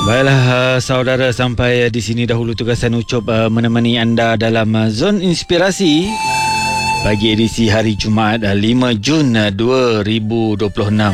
Baiklah saudara, sampai di sini dahulu tugasan Ucup menemani anda dalam Zon Inspirasi pagi edisi hari Jumaat 5 Jun 2026.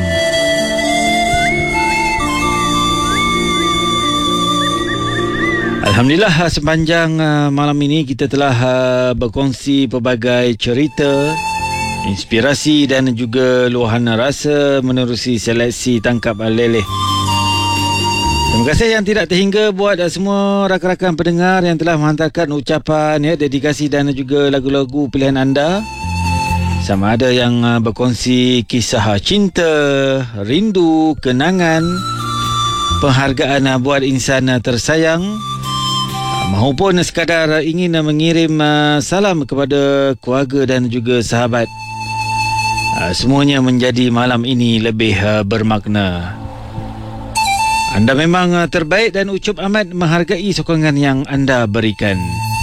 Alhamdulillah, sepanjang malam ini kita telah berkongsi pelbagai cerita, inspirasi dan juga luahan rasa menerusi seleksi tangkap leleh. Terima kasih yang tidak terhingga buat semua rakan-rakan pendengar yang telah menghantarkan ucapan, dedikasi dan juga lagu-lagu pilihan anda. Sama ada yang berkongsi kisah cinta, rindu, kenangan, penghargaan buat insan tersayang, maupun sekadar ingin mengirim salam kepada keluarga dan juga sahabat. Semuanya menjadi malam ini lebih bermakna. Anda memang terbaik dan Ucup amat menghargai sokongan yang anda berikan.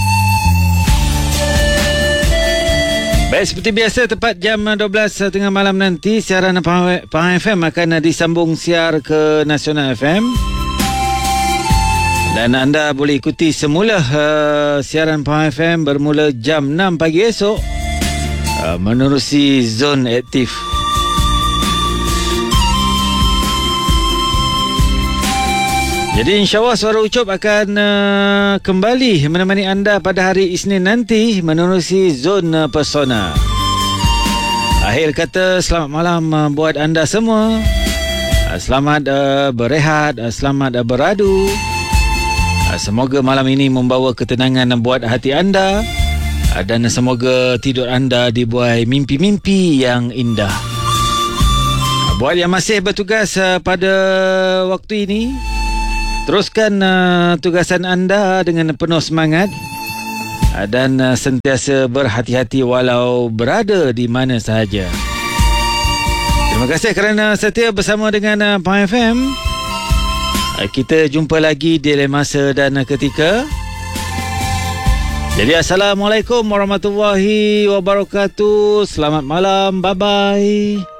Baik, seperti biasa tepat jam 12 tengah malam nanti siaran Pahang FM akan disambung siar ke Nasional FM. Dan anda boleh ikuti semula siaran Pahang FM bermula jam 6 pagi esok menerusi Zon Aktif. Jadi insyaAllah suara Ucup akan kembali menemani anda pada hari Isnin nanti menerusi Zon Persona. Akhir kata, selamat malam buat anda semua. Selamat berehat, selamat beradu. Semoga malam ini membawa ketenangan buat hati anda. Dan semoga tidur anda dibuai mimpi-mimpi yang indah. Buat yang masih bertugas pada waktu ini, teruskan tugasan anda dengan penuh semangat dan sentiasa berhati-hati walau berada di mana sahaja. Terima kasih kerana setia bersama dengan Pahang FM. Kita jumpa lagi di lain masa dan ketika. Jadi Assalamualaikum warahmatullahi wabarakatuh. Selamat malam. Bye-bye.